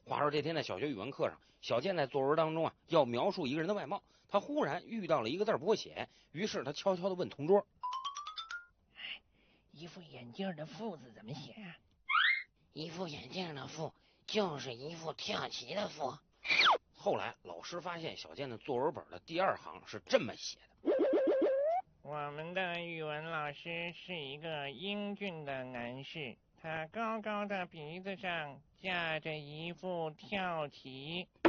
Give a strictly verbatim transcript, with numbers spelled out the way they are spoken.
话说这天在小学语文课上，小健在作文当中啊要描述一个人的外貌，他忽然遇到了一个字不会写，于是他悄悄地问同桌：“ 一副眼镜的副字怎么写啊？”“ 一副眼镜的副就是一副跳棋的副。” 后来老师发现小健的作文本的第二行是这么写的：“ 我们的语文老师是一个英俊的男士，他高高的鼻子上架着一副跳棋。”